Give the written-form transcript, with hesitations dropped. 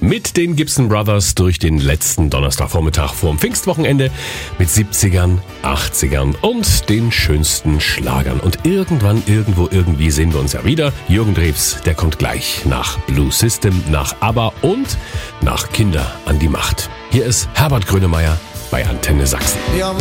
mit den Gibson Brothers durch den letzten Donnerstagvormittag vorm Pfingstwochenende mit 70ern, 80ern und den schönsten Schlagern. Und irgendwann, irgendwo, irgendwie sehen wir uns ja wieder. Jürgen Drews, der kommt gleich nach Blue System, nach ABBA und nach Kinder an die Macht. Hier ist Herbert Grönemeyer bei Antenne Sachsen. Wir haben